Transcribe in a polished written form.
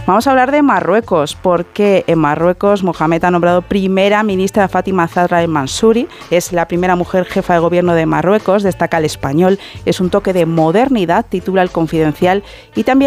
Vamos a hablar de Marruecos, porque en Marruecos Mohamed ha nombrado primera ministra a Fátima Zahra el-Mansouri. Es la primera mujer jefa de gobierno de Marruecos, destaca El Español. Es un toque de modernidad, titula El Confidencial, y también